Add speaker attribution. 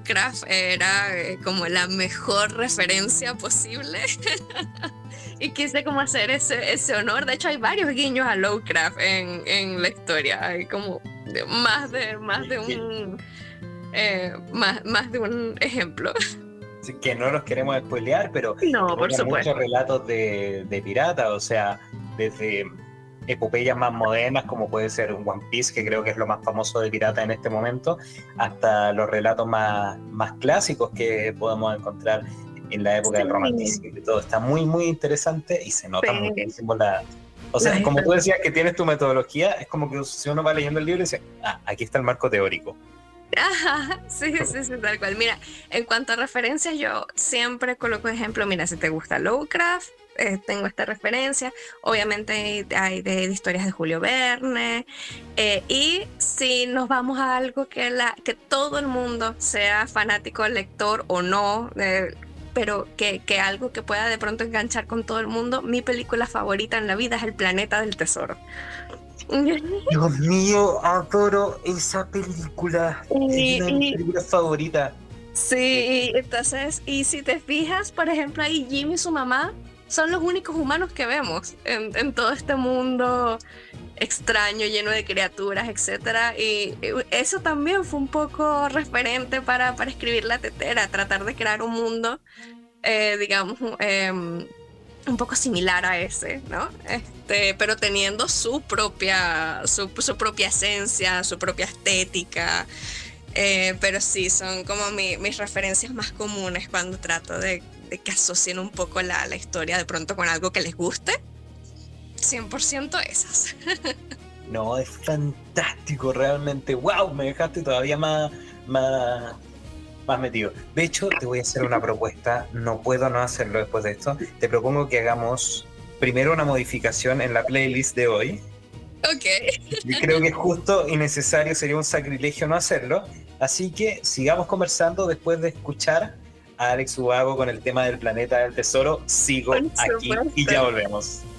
Speaker 1: Lovecraft era como la mejor referencia posible. Y quise como hacer ese honor. De hecho, hay varios guiños a Lovecraft en la historia. Hay como más de un ejemplo.
Speaker 2: Así que no los queremos spoilear, pero
Speaker 1: No, por
Speaker 2: evocan muchos
Speaker 1: supuesto.
Speaker 2: relatos de piratas, o sea, desde epopeyas más modernas, como puede ser One Piece, que creo que es lo más famoso de pirata en este momento, hasta los relatos más clásicos que podemos encontrar en la época del
Speaker 1: Sí,
Speaker 2: romanticismo y todo. Está muy, muy interesante y se nota
Speaker 1: sí,
Speaker 2: muchísimo la... O
Speaker 1: las
Speaker 2: sea, como tú
Speaker 1: historias.
Speaker 2: decías que tienes tu metodología, es como que si uno va leyendo el libro y dice, ah, aquí está el marco teórico.
Speaker 1: Ajá, sí, sí, sí, tal cual. Mira, en cuanto a referencias, yo siempre coloco ejemplo, mira, si te gusta Lovecraft, tengo esta referencia. Obviamente hay de historias de Julio Verne. Y si nos vamos a algo que todo el mundo, sea fanático, lector o no, pero que algo que pueda de pronto enganchar con todo el mundo, mi película favorita en la vida es El Planeta del Tesoro.
Speaker 2: Dios mío, adoro esa película. Es
Speaker 1: Y,
Speaker 2: una de mis
Speaker 1: y
Speaker 2: películas favoritas.
Speaker 1: Sí, entonces, y si te fijas, por ejemplo, ahí Jimmy y su mamá son los únicos humanos que vemos en todo este mundo extraño, lleno de criaturas, etcétera. Y eso también fue un poco referente para escribir La Tetera, tratar de crear un mundo, digamos, un poco similar a ese, ¿no? Pero teniendo su propia esencia, su propia estética. Pero sí, son como mis referencias más comunes cuando trato de que asocien un poco la historia de pronto con algo que les guste. 100% esas.
Speaker 2: No, es fantástico, realmente. ¡Wow! Me dejaste todavía más, más metido. De hecho, te voy a hacer una propuesta. No puedo no hacerlo después de esto. Te propongo que hagamos primero una modificación en la playlist de hoy.
Speaker 1: Ok.
Speaker 2: Y creo que es justo y necesario, sería un sacrilegio no hacerlo. Así que sigamos conversando después de escuchar a Alex Ubago con el tema del planeta del tesoro. Sigo
Speaker 1: Por
Speaker 2: aquí y ya
Speaker 1: supuesto.
Speaker 2: volvemos.